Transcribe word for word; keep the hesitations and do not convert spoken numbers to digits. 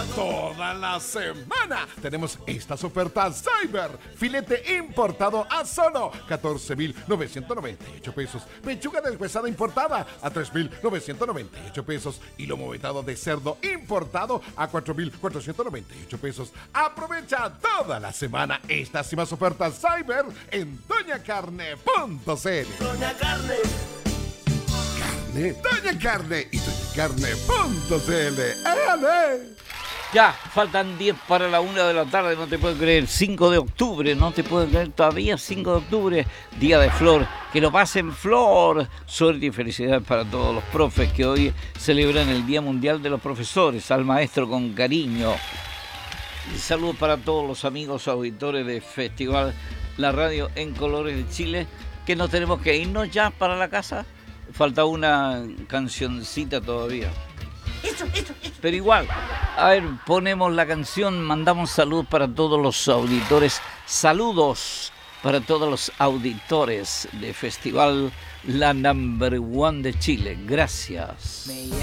Toda la semana tenemos estas ofertas Cyber. Filete importado a solo catorce mil novecientos noventa y ocho pesos. Pechuga deshuesada importada a tres mil novecientos noventa y ocho pesos. Y lomo vetado de cerdo importado a cuatro mil cuatrocientos noventa y ocho pesos. Aprovecha toda la semana estas y más ofertas Cyber en doña carne punto c l. Doña Carne. Carne, Doña Carne y doña carne punto c l. ¡Ale! Ya, faltan diez para la una de la tarde, no te puedo creer, cinco de octubre, no te puedo creer todavía, cinco de octubre, día de flor, que lo pasen flor, suerte y felicidad para todos los profes que hoy celebran el Día Mundial de los Profesores, al maestro con cariño. Y saludos para todos los amigos auditores de Festival La Radio en Colores de Chile, que nos tenemos que irnos ya para la casa, falta una cancioncita todavía. Eso, eso, eso. Pero igual, a ver, ponemos la canción, mandamos saludos para todos los auditores, saludos para todos los auditores de Festival La Number One de Chile. Gracias. Me